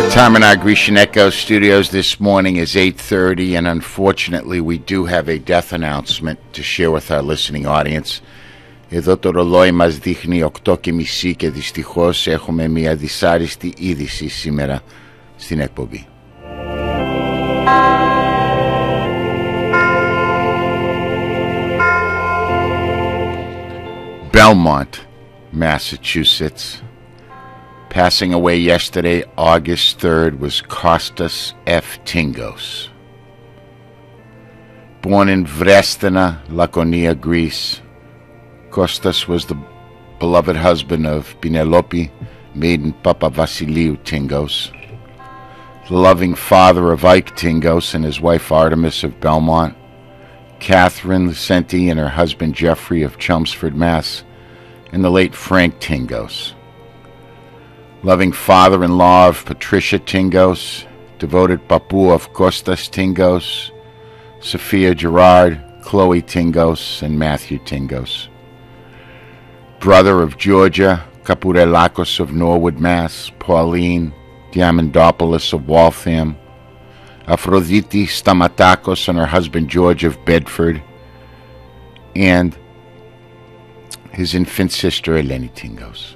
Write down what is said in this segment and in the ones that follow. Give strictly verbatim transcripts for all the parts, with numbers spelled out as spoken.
Time in our Grecian Echo studios this morning is eight thirty, and unfortunately we do have a death announcement to share with our listening audience. Εδώ το ρολόι μας δείχνει οκτώ και μισή και δυστυχώς έχουμε μια δυσάρεστη είδηση σήμερα στην εκπομπή. Belmont, Massachusetts. Passing away yesterday, August third, was Kostas F. Tingos. Born in Vrestina, Laconia, Greece, Kostas was the beloved husband of Penelope, maiden Papa Vasiliou Tingos, the loving father of Ike Tingos and his wife Artemis of Belmont, Catherine Lucenti and her husband Jeffrey of Chelmsford, Mass., and the late Frank Tingos. Loving father-in-law of Patricia Tingos, devoted papu of Kostas Tingos, Sophia Gerard, Chloe Tingos, and Matthew Tingos. Brother of Georgia Kapourelakos of Norwood, Mass., Pauline Diamandopoulos of Waltham, Aphrodite Stamatakos and her husband George of Bedford, and his infant sister Eleni Tingos.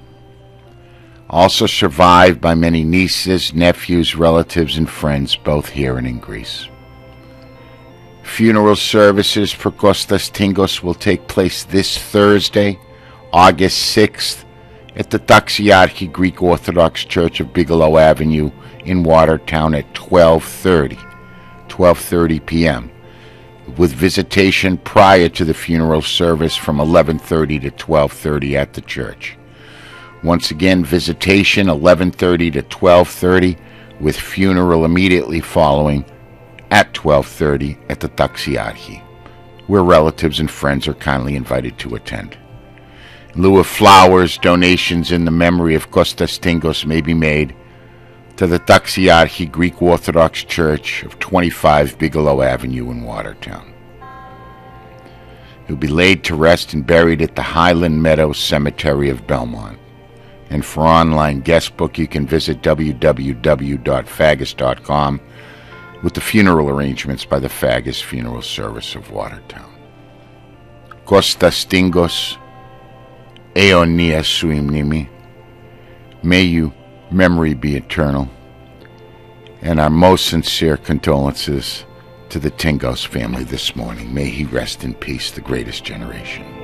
Also survived by many nieces, nephews, relatives, and friends, both here and in Greece. Funeral services for Kostas Tingos will take place this Thursday, August sixth, at the Taxiarchi Greek Orthodox Church of Bigelow Avenue in Watertown at twelve thirty p.m., with visitation prior to the funeral service from eleven thirty to twelve thirty at the church. Once again, visitation eleven thirty to twelve thirty, with funeral immediately following at twelve thirty at the Taxiarchi, where relatives and friends are kindly invited to attend. In lieu of flowers, donations in the memory of Kostas Tingos may be made to the Taxiarchi Greek Orthodox Church of twenty-five Bigelow Avenue in Watertown. He'll be laid to rest and buried at the Highland Meadows Cemetery of Belmont. And for online guest book, you can visit w w w dot fagus dot com with the funeral arrangements by the Fagus Funeral Service of Watertown. Kostas Tingos, Aeonia sui mnimi. May you memory be eternal. And our most sincere condolences to the Tingos family this morning. May he rest in peace, the greatest generation.